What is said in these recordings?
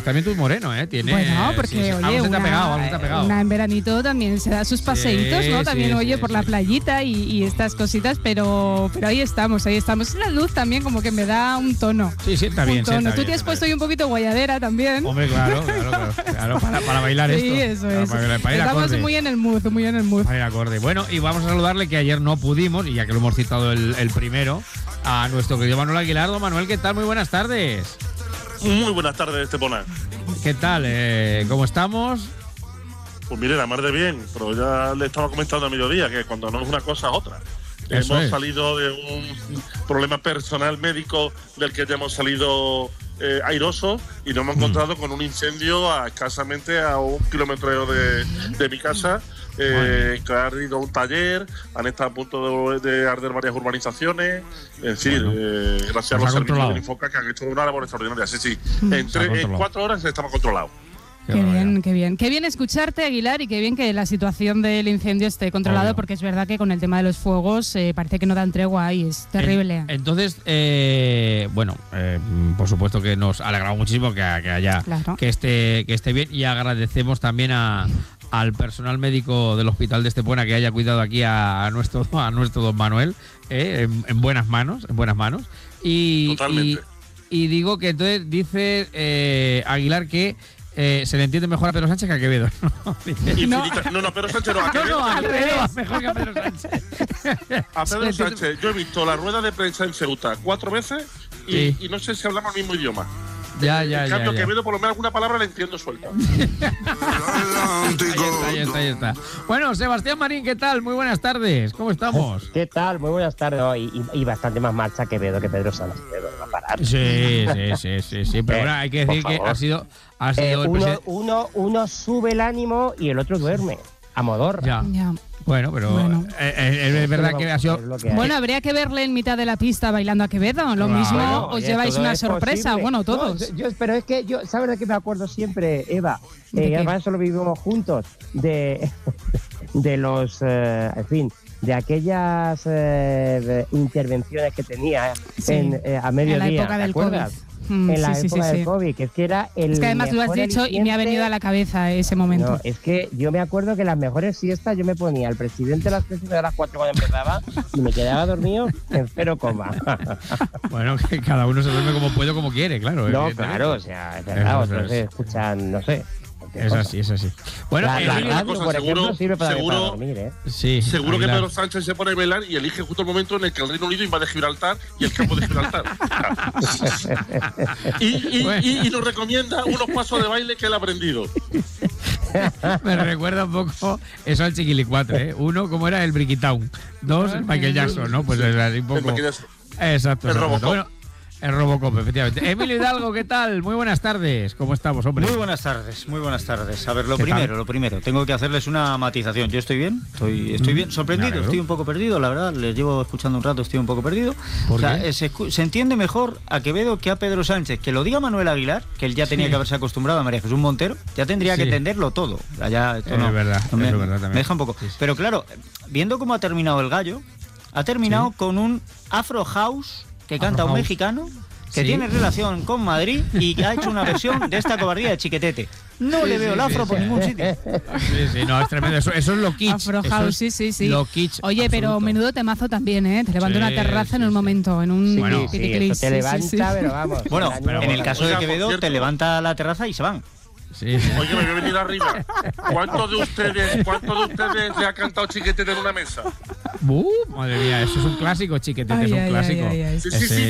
también tú moreno, ¿eh? Tiene, bueno, porque, sí, oye, algo se te ha pegado, algo se te ha pegado. Una en veranito también se da sus paseitos, ¿no? También, oye, por la playita y estas cositas, pero ahí estamos. La luz también como que me da un tono. Sí, está bien. Tú te has puesto ahí un poquito guayadera también. Hombre, claro, para bailar esto. Sí, eso es. Para ir Estamos acorde. muy en el mood. Para ir acorde. Bueno, y vamos a saludarle, que ayer no pudimos, y ya que lo hemos citado el primero, a nuestro querido Manuel Aguilar. Don Manuel, ¿qué tal? Muy buenas tardes. Muy buenas tardes, Estepona. ¿Qué tal? ¿Cómo estamos? Pues mire, la mar de bien, pero ya le estaba comentando a mediodía que cuando no es una cosa es otra. Hemos salido de un problema personal médico del que ya hemos salido airosos y nos hemos encontrado con un incendio escasamente a 1 kilómetro de mi casa, que ha ardido un taller, han estado a punto de arder varias urbanizaciones. Es decir, gracias a los servicios del Infoca, que han hecho una labor extraordinaria. Sí. En 4 horas estaba controlado. Qué bien. Qué bien escucharte, Aguilar, y qué bien que la situación del incendio esté controlado, porque es verdad que con el tema de los fuegos parece que no dan tregua y es terrible. Entonces, por supuesto que nos alegramos muchísimo que haya, claro, que esté bien, y agradecemos también al personal médico del hospital de Estepona que haya cuidado aquí a nuestro don Manuel, en buenas manos. Totalmente. Y digo que entonces dice Aguilar que se le entiende mejor a Pedro Sánchez que a Quevedo. No, Pedro Sánchez no, a Quevedo. Al revés, mejor que a Pedro Sánchez. A Pedro Sánchez, yo he visto la rueda de prensa en Ceuta 4 veces y no sé si hablamos el mismo idioma. En cambio, Quevedo, por lo menos alguna palabra le entiendo suelta. Ahí está. Bueno, Sebastián Marín, ¿qué tal? Muy buenas tardes. ¿Cómo estamos? ¿Qué tal? Muy buenas tardes. Y bastante más marcha Quevedo que Pedro Sánchez. Va a parar. Sí. Pero ahora hay que decir que ha sido uno sube el ánimo y el otro duerme. A modorra. Ya. Bueno, pero es verdad que ha sido... Bueno, habría que verle en mitad de la pista bailando a Quevedo. Lo mismo os lleváis una sorpresa. Posible. Bueno, todos. Pero es que yo, ¿sabes de qué me acuerdo siempre, Eva? Además, eso lo vivimos juntos. De los, en fin, de aquellas intervenciones que tenía a mediodía. En la época del COVID. En la época del COVID, que es que era el. Es que además lo has dicho y me ha venido a la cabeza ese momento. No, es que yo me acuerdo que las mejores siestas yo me ponía al presidente de las 3 y de las 4 cuando empezaba y me quedaba dormido en 0, Bueno, que cada uno se duerme como puede o como quiere, claro. No, claro, o sea, es verdad, otros escuchan, no sé. Es así. Bueno, una cosa, seguro dormir, Sí, seguro que Pedro Sánchez se pone a bailar y elige justo el momento en el que el Reino Unido invade Gibraltar y el campo de Gibraltar. y nos recomienda unos pasos de baile que él ha aprendido. Me recuerda un poco eso al Chiquilicuatre, ¿eh? 1, ¿cómo era? El Brickitown. 2, el Michael Jackson, ¿no? Pues es así un poco. Exacto. El Robocop. Bueno, el Robocop, efectivamente. Emilio Hidalgo, ¿qué tal? Muy buenas tardes. ¿Cómo estamos, hombre? Muy buenas tardes. A ver, lo primero. Tengo que hacerles una matización. Yo estoy bien, estoy bien. Sorprendido, estoy un poco perdido, la verdad. Les llevo escuchando un rato, estoy un poco perdido. ¿Por qué? Se entiende mejor a Quevedo que a Pedro Sánchez. Que lo diga Manuel Aguilar, que él ya tenía que haberse acostumbrado a María Jesús Montero, ya tendría que entenderlo todo. Ya, esto es verdad también. Me deja un poco. Sí. Pero claro, viendo cómo ha terminado el gallo, ha terminado con un Afro House que canta un mexicano que tiene relación con Madrid y que ha hecho una versión de esta cobardía de Chiquetete. No le veo el afro por ningún sitio. No, es tremendo. Eso es lo kitsch. Afro House, sí. Lo kitsch. Oye, absoluto. Pero menudo temazo también, ¿eh? Te levanta una terraza en un momento, en un eso te levanta, pero vamos. Bueno, en el caso de Quevedo, te levanta la terraza y se van. Sí. Oye, me voy a venir arriba. ¿Cuántos de ustedes le ha cantado Chiquetete en una mesa? Madre mía, eso es un clásico, Chiquetete, es un clásico. Sí,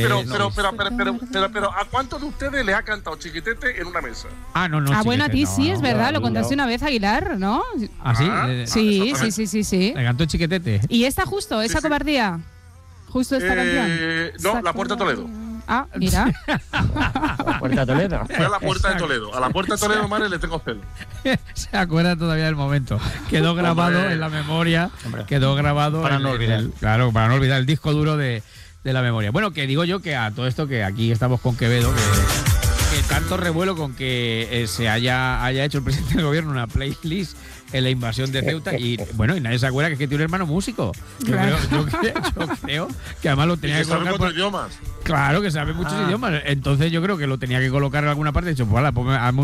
pero ¿a cuántos de ustedes le ha cantado Chiquetete en una mesa? No. Bueno, a ti sí, es verdad, lo contaste una vez, Aguilar, ¿no? Sí. Sí. Le cantó Chiquetete. ¿Y esta justo, esa cobardía? Justo esta canción. No, La Puerta de Toledo. Mira. La Puerta de Toledo. Fue a la Puerta de Toledo. A la Puerta de Toledo, madre, le tengo pelo. Se acuerda todavía del momento. Quedó grabado en la memoria. Quedó grabado. Para no olvidar. Claro, para no olvidar el disco duro de la memoria. Bueno, que digo yo que a todo esto que aquí estamos con Quevedo, que tanto revuelo con que se haya hecho el presidente del gobierno una playlist en la invasión de Ceuta y nadie se acuerda que tiene un hermano músico. Claro. Yo creo que además lo tenía que colocar. ¿Sabe cuántos idiomas? Claro que sabe muchos idiomas. Entonces yo creo que lo tenía que colocar en alguna parte. He dicho, pues hazme